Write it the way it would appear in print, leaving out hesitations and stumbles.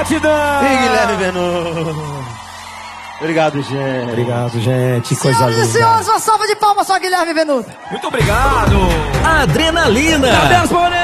Batidão! E Guilherme Venuto. Obrigado, gente. Obrigado, gente. Coisa Senhoras e linda. senhores, uma salva de palmas só, Guilherme Venuto. Muito obrigado. Adrenalina. Adeus, Moreno.